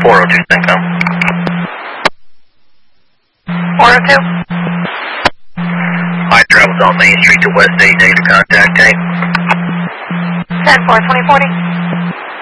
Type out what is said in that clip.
402 Syncom. 402. I travels on Main Street to West 8, negative contact, tank. 10-4, 2040.